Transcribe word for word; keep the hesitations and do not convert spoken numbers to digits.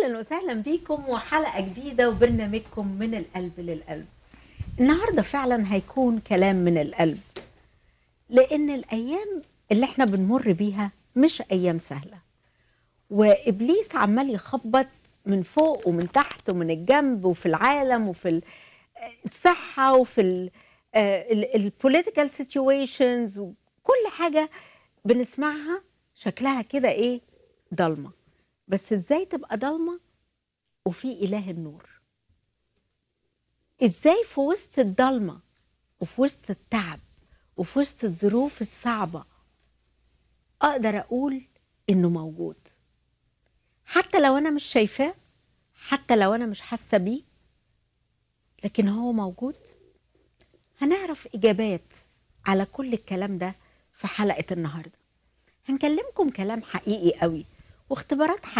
أهلا وسهلا بيكم وحلقة جديدة وبرنامجكم من القلب للقلب. النهاردة فعلا هيكون كلام من القلب، لأن الأيام اللي احنا بنمر بيها مش أيام سهلة، وإبليس عمال يخبط من فوق ومن تحت ومن الجنب وفي العالم وفي الصحة وفي البوليتيكال سيتويشنز، وكل حاجة بنسمعها شكلها كده إيه؟ ضلمة. بس إزاي تبقى ضلمة وفي إله النور؟ إزاي في وسط الضلمة وفي وسط التعب وفي وسط الظروف الصعبة أقدر أقول إنه موجود، حتى لو أنا مش شايفاه، حتى لو أنا مش حاسة بيه، لكن هو موجود. هنعرف إجابات على كل الكلام ده في حلقة النهاردة. هنكلمكم كلام حقيقي قوي واختبارات حقيقية